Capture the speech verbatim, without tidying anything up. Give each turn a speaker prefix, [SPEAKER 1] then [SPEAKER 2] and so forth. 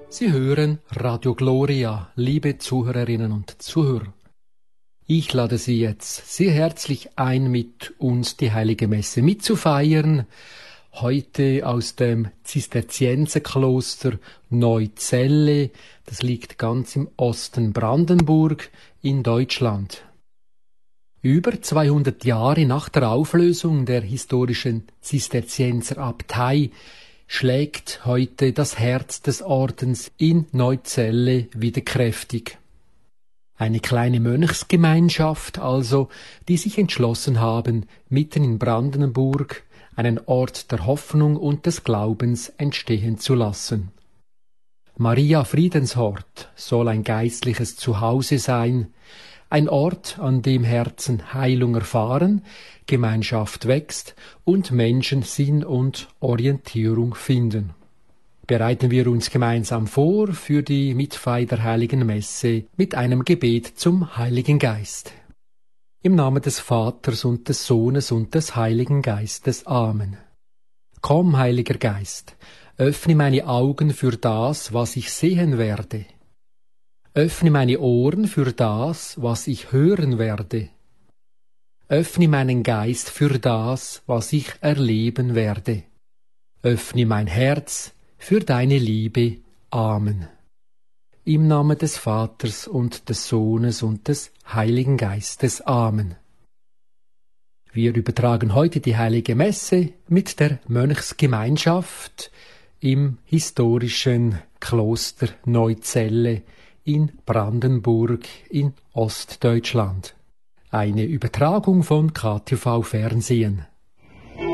[SPEAKER 1] Sie hören Radio Gloria, liebe Zuhörerinnen und Zuhörer. Ich lade Sie jetzt sehr herzlich ein, mit uns die Heilige Messe mitzufeiern. Heute aus dem Zisterzienserkloster Neuzelle. Das liegt ganz im Osten Brandenburg in Deutschland. Über zweihundert Jahre nach der Auflösung der historischen Zisterzienserabtei schlägt heute das Herz des Ordens in Neuzelle wieder kräftig. Eine kleine Mönchsgemeinschaft also, die sich entschlossen haben, mitten in Brandenburg einen Ort der Hoffnung und des Glaubens entstehen zu lassen. Maria Friedenshort soll ein geistliches Zuhause sein, ein Ort, an dem Herzen Heilung erfahren, Gemeinschaft wächst und Menschen Sinn und Orientierung finden. Bereiten wir uns gemeinsam vor für die Mitfeier der Heiligen Messe mit einem Gebet zum Heiligen Geist. Im Namen des Vaters und des Sohnes und des Heiligen Geistes. Amen. Komm, Heiliger Geist, öffne meine Augen für das, was ich sehen werde. Öffne meine Ohren für das, was ich hören werde. Öffne meinen Geist für das, was ich erleben werde. Öffne mein Herz für deine Liebe. Amen. Im Namen des Vaters und des Sohnes und des Heiligen Geistes. Amen. Wir übertragen heute die Heilige Messe mit der Mönchsgemeinschaft im historischen Kloster Neuzelle in Brandenburg in Ostdeutschland. Eine Übertragung von K T V Fernsehen.